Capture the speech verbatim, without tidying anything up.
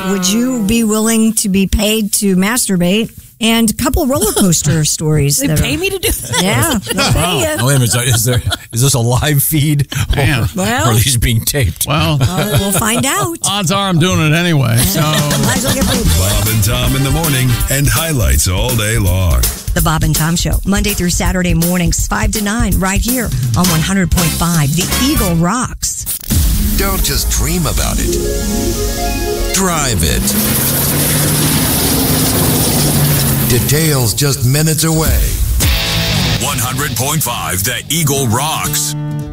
would you be willing to be paid to masturbate? And a couple roller coaster stories. They that pay are, me to do that? Yeah, they'll pay you. Oh, wait a minute. Is, there, is this a live feed? Or, Well, or are these being taped? Well, uh, we'll find out. Odds are I'm doing it anyway. So Might as well get paid. Bob and Tom in the morning and highlights all day long. The Bob and Tom Show, Monday through Saturday mornings, five to nine, right here on one hundred point five. The Eagle rocks. Don't just dream about it. Drive it. Details just minutes away. one hundred point five, The Eagle rocks.